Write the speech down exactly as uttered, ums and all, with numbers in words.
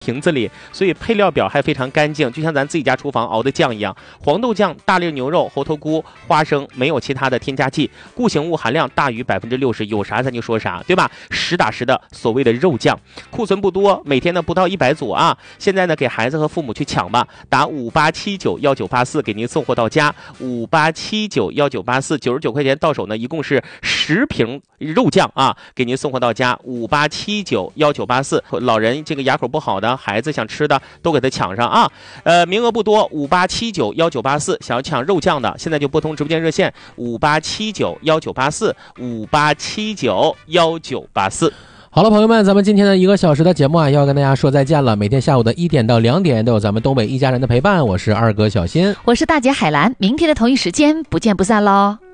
瓶子里，所以配料表还非常干净，就像咱自己家厨房熬的酱一样。黄豆酱、大粒牛肉、猴头菇、花生，没有其他的添加剂，固形物含量大于百分之六十，有啥咱就说啥，对吧？实打实的所谓的肉酱，库存不多，每天呢不到一百组啊。现在呢给孩子和父母去抢吧，打五八七九幺九八四给您送货到家，五八七九幺九八四，九十九块钱到手呢，一共是十瓶肉酱啊，给您送货到家，五八七九幺九八四。老人这个牙口不好的。孩子想吃的都给他抢上啊！呃，名额不多，五八七九幺九八四，想要抢肉酱的，现在就拨通直播间热线五八七九幺九八四，五八七九幺九八四。 好了，朋友们，咱们今天的一个小时的节目啊，要跟大家说再见了。每天下午的一点到两点都有咱们东北一家人的陪伴，我是二哥小新， 我是大姐海兰，明天的同一时间不见不散喽。